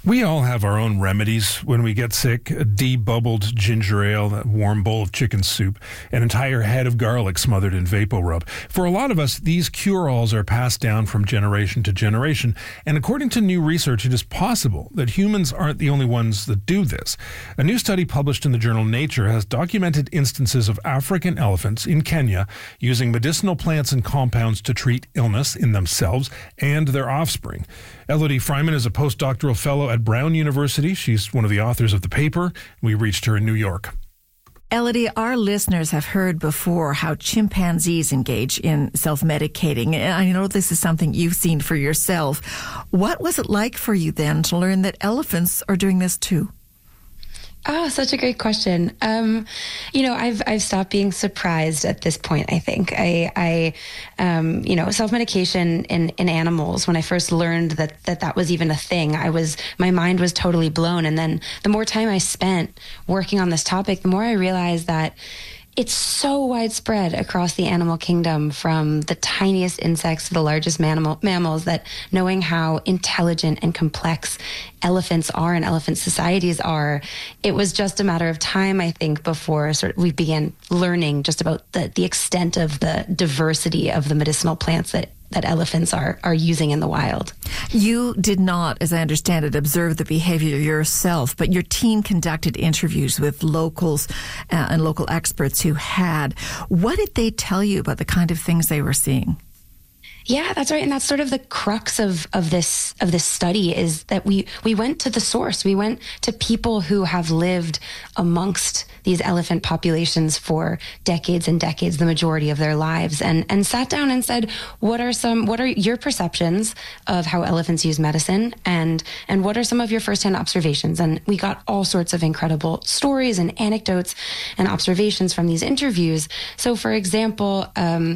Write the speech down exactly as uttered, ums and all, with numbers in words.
We all have our own remedies when we get sick. A debubbled ginger ale, a warm bowl of chicken soup, an entire head of garlic smothered in VapoRub. For a lot of us, these cure-alls are passed down from generation to generation. And according to new research, it is possible that humans aren't the only ones that do this. A new study published in the journal Nature has documented instances of African elephants in Kenya using medicinal plants and compounds to treat illness in themselves and their offspring. Elodie Freiman is a postdoctoral fellow at Brown University. She's one of the authors of the paper. We reached her in New York. Elodie, our listeners have heard before how chimpanzees engage in self-medicating. And I know this is something you've seen for yourself. What was it like for you then to learn that elephants are doing this too? Oh, such a great question. Um, you know, I've I've stopped being surprised at this point. I think I, I um, you know, self-medication in, in animals. When I first learned that, that that was even a thing, I was my mind was totally blown. And then the more time I spent working on this topic, the more I realized that it's so widespread across the animal kingdom, from the tiniest insects to the largest mammal, mammals, that knowing how intelligent and complex elephants are and elephant societies are, it was just a matter of time, I think, before sort of we began learning just about the, the extent of the diversity of the medicinal plants that that elephants are are using in the wild. You did not, as I understand it, observe the behavior yourself, but your team conducted interviews with locals uh, and local experts who had. What did they tell you about the kind of things they were seeing? Yeah, that's right. And that's sort of the crux of, of this of this study, is that we, we went to the source. We went to people who have lived amongst these elephant populations for decades and decades, the majority of their lives, and, and sat down and said, what are some what are your perceptions of how elephants use medicine, and and what are some of your firsthand observations? And we got all sorts of incredible stories and anecdotes and observations from these interviews. So, for example, um,